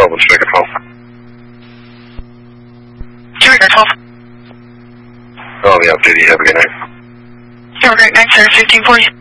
12 and speakerphone. Trigger 12. Oh, yeah, did you have a good night? Have a great night, sir. 1540.